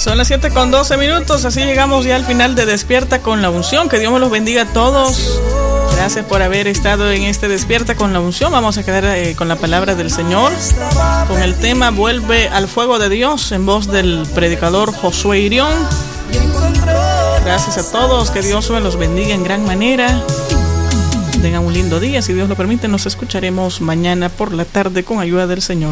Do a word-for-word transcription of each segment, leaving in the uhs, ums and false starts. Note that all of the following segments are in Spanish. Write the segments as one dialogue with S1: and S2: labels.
S1: Son las siete con doce minutos, así llegamos ya al final de Despierta con la Unción. Que Dios me los bendiga a todos. Gracias por haber estado en este Despierta con la Unción. Vamos a quedar eh, con la palabra del Señor, con el tema Vuelve al fuego de Dios, en voz del predicador Josué Irión. Gracias a todos, que Dios me los bendiga en gran manera. Tengan un lindo día, si Dios lo permite. Nos escucharemos mañana por la tarde con ayuda del Señor.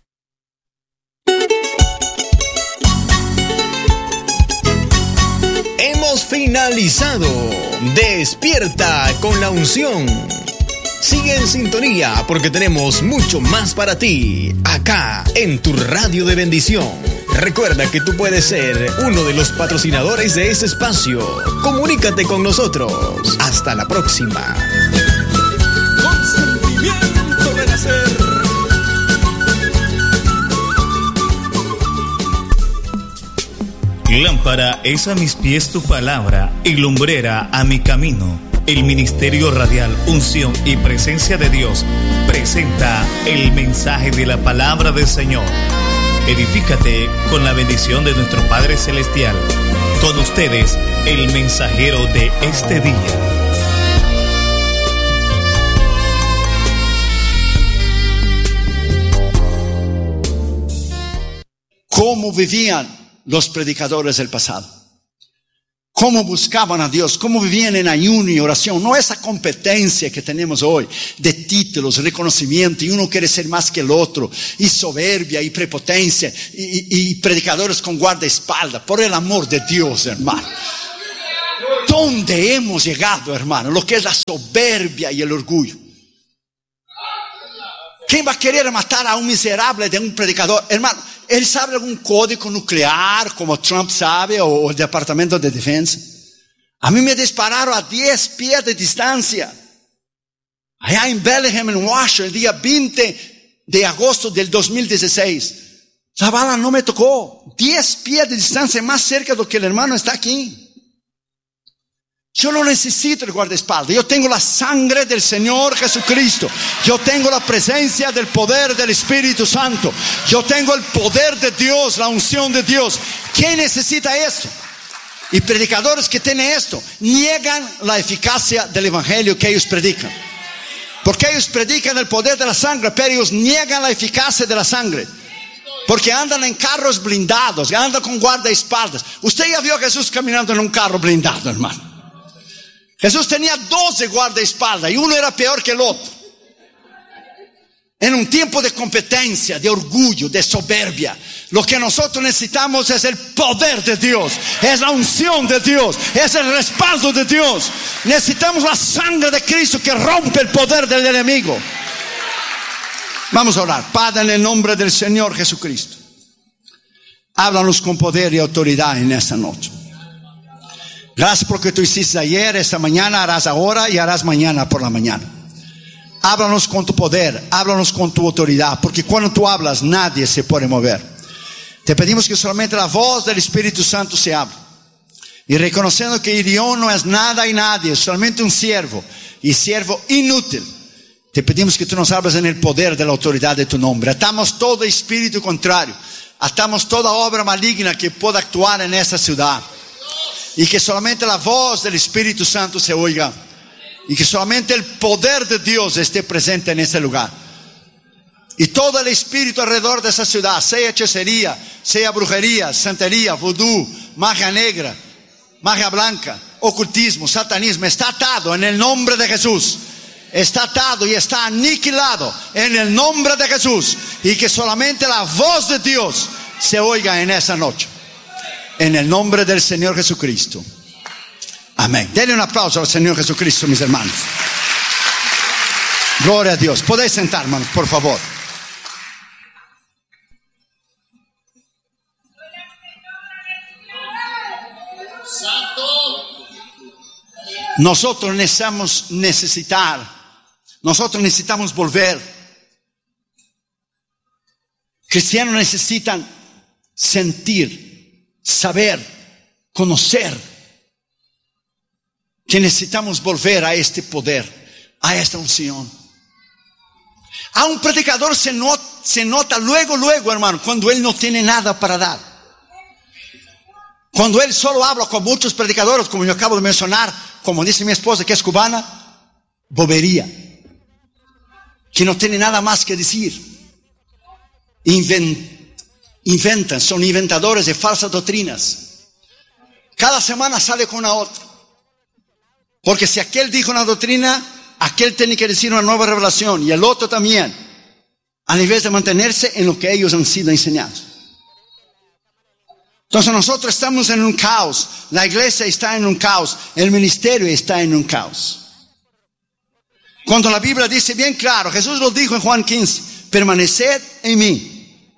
S2: Hemos finalizado Despierta con la Unción. Sigue en sintonía porque tenemos mucho más para ti acá en tu radio de bendición. Recuerda que tú puedes ser uno de los patrocinadores de este espacio. Comunícate con nosotros. Hasta la próxima.
S3: Con sentimiento de nacer.
S4: Lámpara es a mis pies tu palabra y lumbrera a mi camino. El Ministerio Radial Unción y Presencia de Dios presenta el mensaje de la palabra del Señor. Edifícate con la bendición de nuestro Padre Celestial. Con ustedes, el mensajero de este día.
S5: ¿Cómo vivían los predicadores del pasado? ¿Cómo buscaban a Dios? ¿Cómo vivían en ayuno y oración? No esa competencia que tenemos hoy de títulos, reconocimiento, y uno quiere ser más que el otro, y soberbia y prepotencia, y, y, y predicadores con guardaespaldas. Por el amor de Dios, hermano. ¿Dónde hemos llegado, hermano? Lo que es la soberbia y el orgullo. ¿Quién va a querer matar a un miserable de un predicador? Hermano, ¿él sabe algún código nuclear como Trump sabe o el Departamento de Defensa? A mí me dispararon a diez pies de distancia. Allá en Bellingham, en Washington, el día veinte de agosto del dos mil dieciséis. La bala no me tocó. diez pies de distancia, más cerca de lo que el hermano está aquí. Yo no necesito el guardaespaldas. Yo tengo la sangre del Señor Jesucristo. Yo tengo la presencia del poder del Espíritu Santo. Yo tengo el poder de Dios, la unción de Dios. ¿Quién necesita esto? Y predicadores que tienen esto niegan la eficacia del evangelio que ellos predican. Porque ellos predican el poder de la sangre, pero ellos niegan la eficacia de la sangre. Porque andan en carros blindados, andan con guardaespaldas. Usted ya vio a Jesús caminando en un carro blindado, hermano. Jesús tenía doce guardaespaldas y uno era peor que el otro. En un tiempo de competencia, de orgullo, de soberbia, lo que nosotros necesitamos es el poder de Dios, es la unción de Dios, es el respaldo de Dios. Necesitamos la sangre de Cristo que rompe el poder del enemigo. Vamos a orar. Padre, en el nombre del Señor Jesucristo, háblanos con poder y autoridad en esta noche. Gracias porque tú hiciste ayer, esta mañana, harás ahora y harás mañana por la mañana. Háblanos con tu poder, háblanos con tu autoridad, porque cuando tú hablas nadie se puede mover. Te pedimos que solamente la voz del Espíritu Santo se hable. Y reconociendo que Irión no es nada y nadie, es solamente un siervo, y siervo inútil. Te pedimos que tú nos hables en el poder de la autoridad de tu nombre. Atamos todo espíritu contrario, atamos toda obra maligna que pueda actuar en esta ciudad. Y que solamente la voz del Espíritu Santo se oiga. Y que solamente el poder de Dios esté presente en este lugar. Y todo el espíritu alrededor de esa ciudad, sea hechicería, sea brujería, santería, vudú, magia negra, magia blanca, ocultismo, satanismo, está atado en el nombre de Jesús. Está atado y está aniquilado en el nombre de Jesús. Y que solamente la voz de Dios se oiga en esa noche. En el nombre del Señor Jesucristo. Amén. Denle un aplauso al Señor Jesucristo, mis hermanos. Gloria a Dios. Podéis sentar, hermanos, por favor. Nosotros necesitamos necesitar. Nosotros necesitamos volver. Cristianos necesitan sentir, saber, conocer que necesitamos volver a este poder, a esta unción. A un predicador se nota, se nota luego, luego, hermano, cuando él no tiene nada para dar. Cuando él solo habla con muchos predicadores, como yo acabo de mencionar, como dice mi esposa que es cubana, bobería, que no tiene nada más que decir. Inven, inventan, son inventadores de falsas doctrinas. Cada semana sale con una otra. Porque si aquel dijo una doctrina, aquel tiene que decir una nueva revelación, y el otro también, a nivel de mantenerse en lo que ellos han sido enseñados. Entonces nosotros estamos en un caos, la iglesia está en un caos, el ministerio está en un caos. Cuando la Biblia dice bien claro, Jesús lo dijo en Juan quince, permaneced en mí.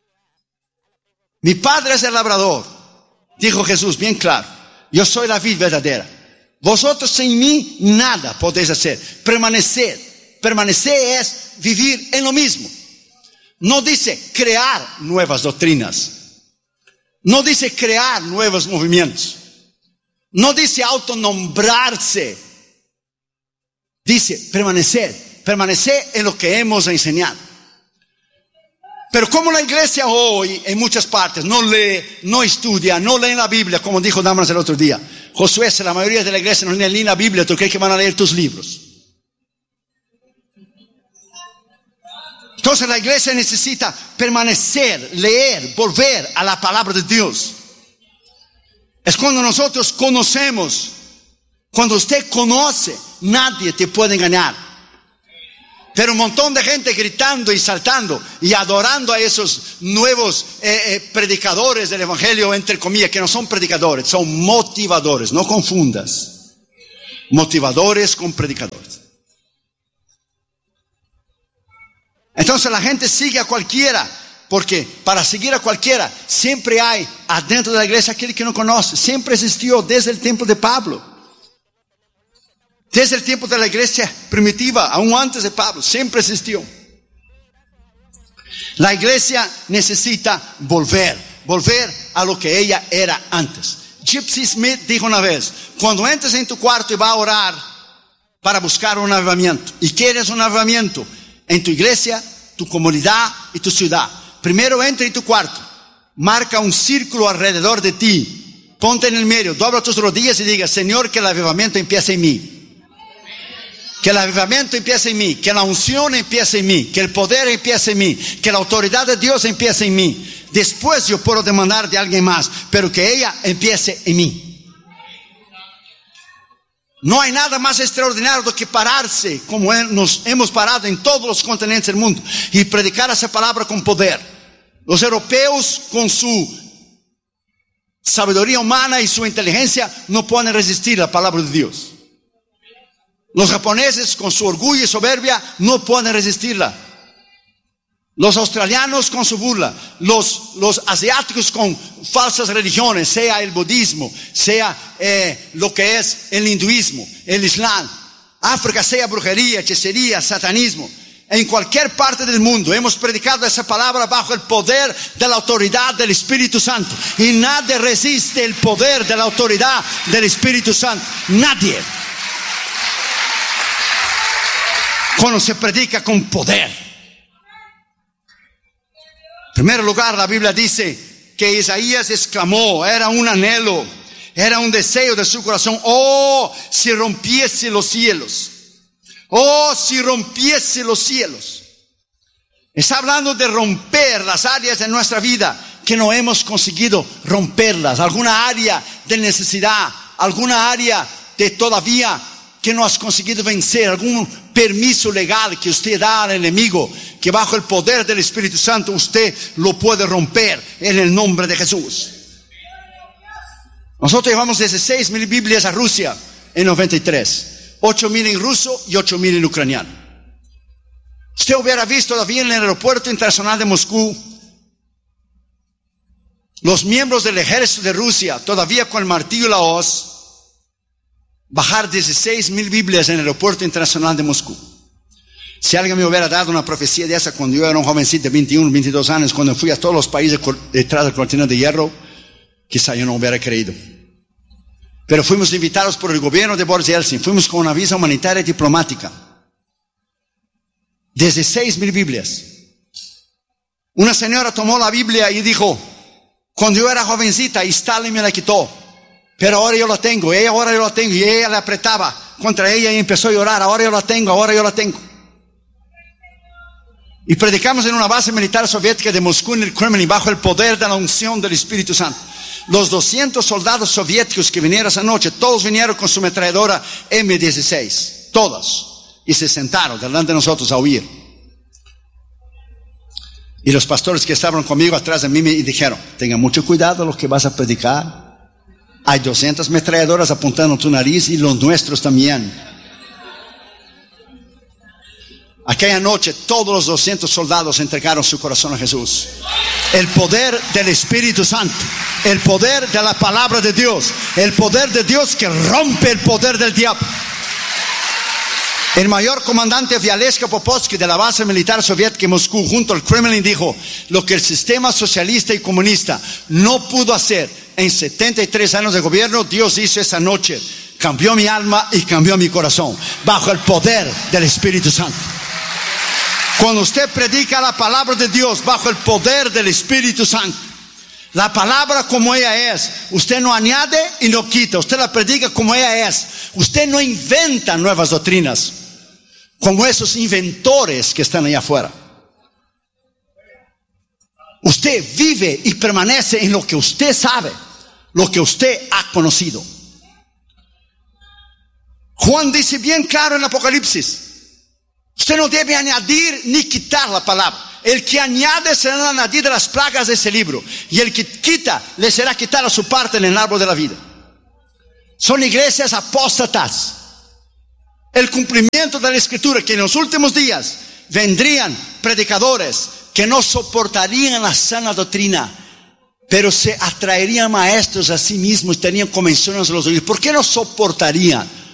S5: Mi Padre es el labrador, dijo Jesús bien claro, yo soy la vid verdadera. Vosotros sin mí nada podéis hacer. Permaneced, permanecer es vivir en lo mismo. No dice crear nuevas doctrinas. No dice crear nuevos movimientos. No dice autonombrarse. Dice permanecer. Permanecer en lo que hemos enseñado. Pero como la iglesia hoy, en muchas partes, no lee, no estudia, no lee la Biblia, como dijo Damaris el otro día. Josué, si la mayoría de la iglesia no lee la Biblia, ¿tú crees que van a leer tus libros? Entonces la iglesia necesita permanecer, leer, volver a la palabra de Dios. Es cuando nosotros conocemos. Cuando usted conoce, nadie te puede engañar. Pero un montón de gente gritando y saltando y adorando a esos nuevos eh, eh, predicadores del evangelio, entre comillas, que no son predicadores, son motivadores. No confundas motivadores con predicadores. Entonces la gente sigue a cualquiera, porque para seguir a cualquiera siempre hay adentro de la iglesia aquel que no conoce. Siempre existió desde el tiempo de Pablo, desde el tiempo de la iglesia primitiva, aún antes de Pablo, siempre existió. La iglesia necesita volver, volver a lo que ella era antes. Gypsy Smith dijo una vez, cuando entres en tu cuarto y vas a orar para buscar un avivamiento, y quieres un avivamiento en tu iglesia, tu comunidad y tu ciudad, primero entra en tu cuarto, marca un círculo alrededor de ti, ponte en el medio, dobla tus rodillas y diga, Señor, que el avivamiento empiece en mí. Que el avivamiento empiece en mí, que la unción empiece en mí, que el poder empiece en mí, que la autoridad de Dios empiece en mí. Después yo puedo demandar de alguien más, pero que ella empiece en mí. No hay nada más extraordinario que pararse, como nos hemos parado en todos los continentes del mundo, y predicar esa palabra con poder. Los europeos, con su sabiduría humana y su inteligencia, no pueden resistir la palabra de Dios. Los japoneses, con su orgullo y soberbia, no pueden resistirla. Los australianos con su burla, los, los asiáticos con falsas religiones, sea el budismo, sea eh, lo que es el hinduismo, el islam, África sea brujería, hechicería, satanismo. En cualquier parte del mundo hemos predicado esa palabra bajo el poder de la autoridad del Espíritu Santo. Y nadie resiste el poder de la autoridad del Espíritu Santo. Nadie. Cuando se predica con poder. En primer lugar, la Biblia dice que Isaías exclamó, era un anhelo, era un deseo de su corazón. Oh, si rompiese los cielos. Oh, si rompiese los cielos. Está hablando de romper las áreas de nuestra vida que no hemos conseguido romperlas. Alguna área de necesidad, alguna área de todavía que no has conseguido vencer, algún permiso legal que usted da al enemigo, que bajo el poder del Espíritu Santo usted lo puede romper en el nombre de Jesús. Nosotros llevamos dieciséis mil Biblias a Rusia en noventa y tres, ocho mil en ruso y ocho mil en ucraniano. Usted hubiera visto todavía en el aeropuerto internacional de Moscú los miembros del ejército de Rusia todavía con el martillo y la hoz bajar dieciséis mil Biblias en el aeropuerto internacional de Moscú. Si alguien me hubiera dado una profecía de esa cuando yo era un jovencito de veintiuno, veintidós años, cuando fui a todos los países detrás del cortina de hierro, quizá yo no hubiera creído. Pero fuimos invitados por el gobierno de Boris Yeltsin, fuimos con una visa humanitaria y diplomática. dieciséis mil Biblias. Una señora tomó la Biblia y dijo, Cuando yo era jovencita, Stalin me la quitó. Pero ahora yo la tengo, ella ahora yo la tengo. Y ella le apretaba contra ella y empezó a llorar. Ahora yo la tengo, ahora yo la tengo. Y predicamos en una base militar soviética de Moscú, en el Kremlin, bajo el poder de la unción del Espíritu Santo. Los doscientos soldados soviéticos que vinieron esa noche, todos vinieron con su ametralladora eme dieciséis. Todos. Y se sentaron delante de nosotros a oír. Y los pastores que estaban conmigo atrás de mí me dijeron: tenga mucho cuidado lo que vas a predicar. Hay doscientas ametralladoras apuntando a tu nariz y los nuestros también. Aquella noche todos los doscientos soldados entregaron su corazón a Jesús. El poder del Espíritu Santo, el poder de la palabra de Dios, el poder de Dios que rompe el poder del diablo. El mayor comandante Vialeska Popovsky de la base militar soviética en Moscú, junto al Kremlin, dijo: lo que el sistema socialista y comunista no pudo hacer en setenta y tres años de gobierno, Dios hizo esa noche. Cambió mi alma y cambió mi corazón, bajo el poder del Espíritu Santo. Cuando usted predica la palabra de Dios bajo el poder del Espíritu Santo, la palabra como ella es, usted no añade y no quita, usted la predica como ella es. Usted no inventa nuevas doctrinas como esos inventores que están allá afuera. Usted vive y permanece en lo que usted sabe, lo que usted ha conocido. Juan dice bien claro en Apocalipsis: usted no debe añadir ni quitar la palabra. El que añade será añadido las plagas de ese libro, y el que quita le será quitada su parte en el árbol de la vida. Son iglesias apóstatas. El cumplimiento de la Escritura, que en los últimos días vendrían predicadores que no soportarían la sana doctrina, pero se atraerían maestros a sí mismos y tenían convenciones de los oídos. ¿Por qué no soportarían